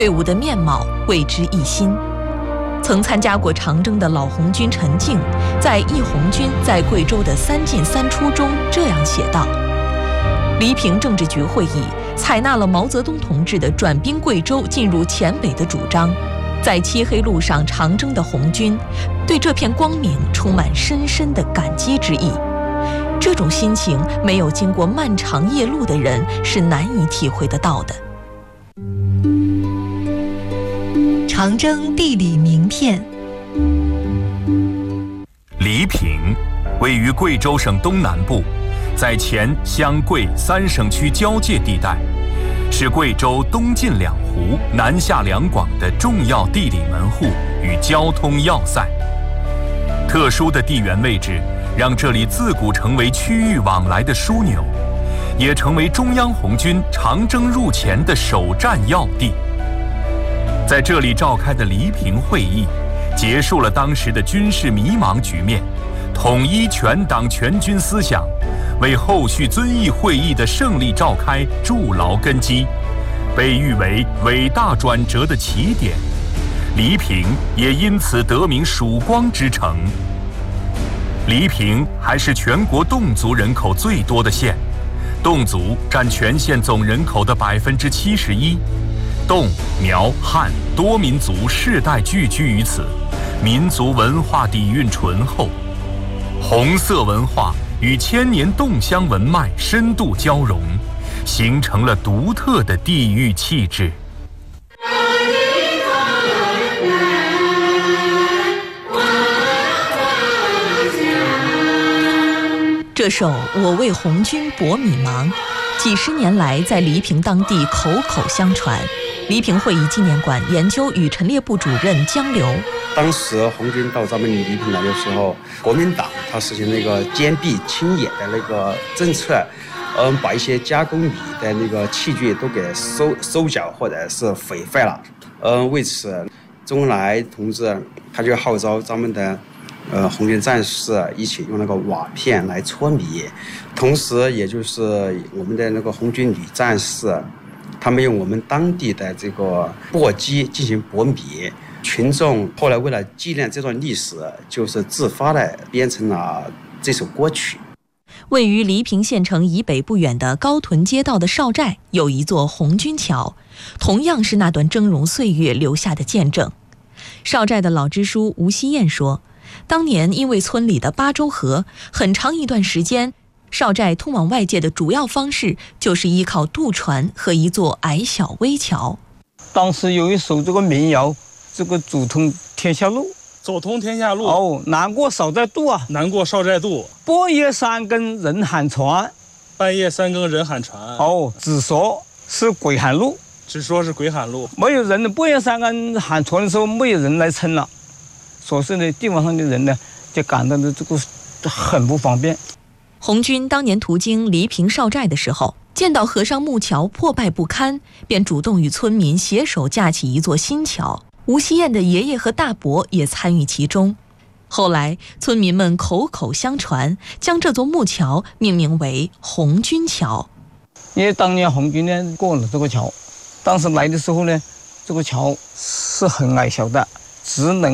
队伍的面貌为之一新。曾参加过长征的老红军陈静，在《忆红军在贵州的3进3出》中这样写道：黎平政治局会议采纳了毛泽东同志的转兵贵州进入黔北的主张，在漆黑路上长征的红军对这片光明充满深深的感激之意。这种心情，没有经过漫长夜路的人是难以体会得到的。 长征地理名片。 黎平位于贵州省东南部，在黔湘贵3省区交界地带，是贵州东进2湖、南下2广的重要地理门户与交通要塞。特殊的地缘位置让这里自古成为区域往来的枢纽，也成为中央红军长征入黔的首战要地。在这里召开的黎平会议，结束了当时的军事迷茫局面，统一全党全军思想，为后续遵义会议的胜利召开筑牢根基，被誉为伟大转折的起点。黎平也因此得名曙光之城。黎平还是全国侗族人口最多的县，侗族占全县总人口的71%。侗、苗、汉多民族世代聚居于此，民族文化底蕴醇厚，红色文化与千年侗乡文脉深度交融，形成了独特的地域气质。 这首《我为红军搏米芒》，几十年来在黎平当地口口相传。黎平会议纪念馆研究与陈列部主任江流， 当时红军到咱们黎平来的时候，国民党他实行那个坚壁清野的那个政策，把一些加工米的那个器具都给收缴或者是毁坏了。为此，周恩来同志他就号召咱们的红军战士一起用那个瓦片来搓米，同时也就是我们的那个红军女战士，他们用我们当地的这个簸箕进行搏米。群众后来为了纪念这段历史，就是自发的编成了这首歌曲。 位于黎平县城以北不远的高屯街道的少寨有一座红军桥，同样是那段峥嵘岁月留下的见证。少寨的老支书吴锡彦说，当年因为村里的巴州河，很长一段时间少寨通往外界的主要方式就是依靠渡船和一座矮小危桥。 当时有一首这个民谣，这个走通天下路， 走通天下路。 哦，难过少寨渡啊， 难过少寨渡。 半夜3更人喊船， 半夜3更人喊船。 哦，只说是鬼喊路， 只说是鬼喊路。 没有人的，半夜3更喊船的时候，没有人来撑了，所以呢，地方上的人呢，就感到的这个很不方便。 红军当年途经黎平少寨的时候，见到河上木桥破败不堪，便主动与村民携手架起一座新桥。吴锡彦的爷爷和大伯也参与其中。后来村民们口口相传，将这座木桥命名为红军桥。 因为当年红军呢过了这个桥，当时来的时候呢，这个桥是很矮小的，只能